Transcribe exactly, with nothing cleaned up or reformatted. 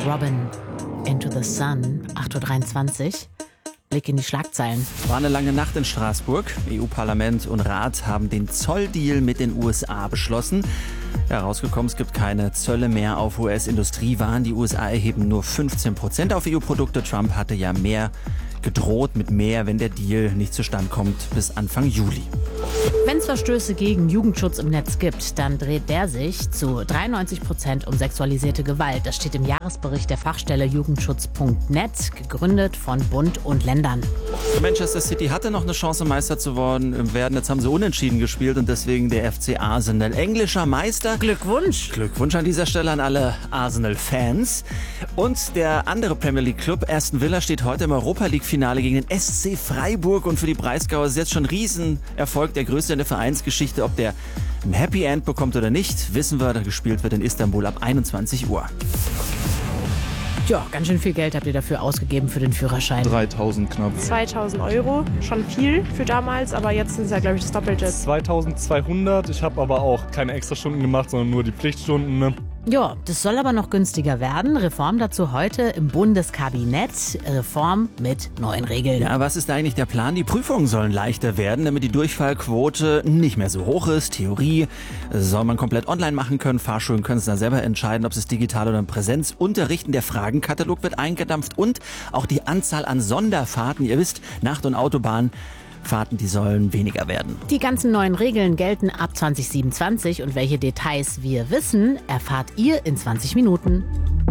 Robin, Into the Sun, acht Uhr dreiundzwanzig. Blick in die Schlagzeilen. War eine lange Nacht in Straßburg. E U-Parlament und Rat haben den Zolldeal mit den U S A beschlossen. Herausgekommen, es gibt keine Zölle mehr auf U S-Industriewaren. Die U S A erheben nur fünfzehn Prozent auf E U-Produkte. Trump hatte ja mehr gedroht mit mehr, wenn der Deal nicht zustande kommt, bis Anfang Juli. Wenn es Verstöße gegen Jugendschutz im Netz gibt, dann dreht der sich zu dreiundneunzig Prozent um sexualisierte Gewalt. Das steht im Jahresbericht der Fachstelle Jugendschutz Punkt net, gegründet von Bund und Ländern. Manchester City hatte noch eine Chance, Meister zu werden. Jetzt haben sie unentschieden gespielt und deswegen der F C Arsenal englischer Meister. Glückwunsch! Glückwunsch an dieser Stelle an alle Arsenal-Fans. Und der andere Premier League-Club, Aston Villa, steht heute im Europa-League-Finale gegen den S C Freiburg. Und für die Breisgauer ist es jetzt schon ein Riesenerfolg, der größte in der Vereinsgeschichte. Ob der ein Happy End bekommt oder nicht, wissen wir. Da gespielt wird in Istanbul ab einundzwanzig Uhr. Ja, ganz schön viel Geld habt ihr dafür ausgegeben für den Führerschein. dreitausend knapp. zweitausend Euro, schon viel für damals, aber jetzt sind es ja, glaube ich, das Doppelte. zweitausendzweihundert, ich habe aber auch keine Extrastunden gemacht, sondern nur die Pflichtstunden. Ne? Ja, das soll aber noch günstiger werden. Reform dazu heute im Bundeskabinett. Reform mit neuen Regeln. Ja, was ist da eigentlich der Plan? Die Prüfungen sollen leichter werden, damit die Durchfallquote nicht mehr so hoch ist. Theorie soll man komplett online machen können. Fahrschulen können es dann selber entscheiden, ob es digital oder in Präsenz unterrichten. Der Fragenkatalog wird eingedampft und auch die Anzahl an Sonderfahrten. Ihr wisst, Nacht- und Autobahnfahrten, die sollen weniger werden. Die ganzen neuen Regeln gelten ab zwanzig siebenundzwanzig und welche Details wir wissen, erfahrt ihr in zwanzig Minuten.